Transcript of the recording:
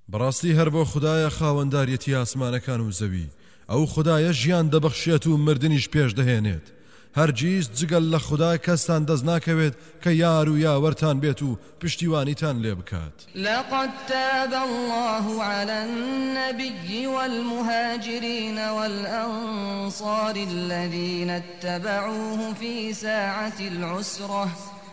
بەڕاستی هەر بۆ خودایە خاوەنداریەتی ئاسمانەکان و زەوی ئەو خودایە ژیان دەبەخشێت و مردنیش پێش دەهێنێت هەرگیز جگەل لە خودای کەستان دەست ناکەوێت کە یار و یاوەرتان بێت و پشتیوانیتان لێ بکات. لقد تاب الله على النبي والمهاجرين والأنصار الذين اتبعوه في ساعة العسرة